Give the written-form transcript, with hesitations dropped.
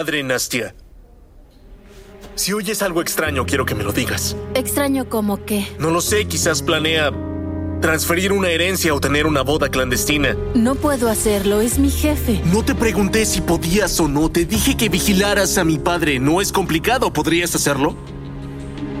Padre, Nastia. Si oyes algo extraño, quiero que me lo digas. ¿Extraño como qué? No lo sé, quizás planea transferir una herencia o tener una boda clandestina. No puedo hacerlo, es mi jefe. No te pregunté si podías o no, te dije que vigilaras a mi padre. ¿No es complicado? ¿Podrías hacerlo?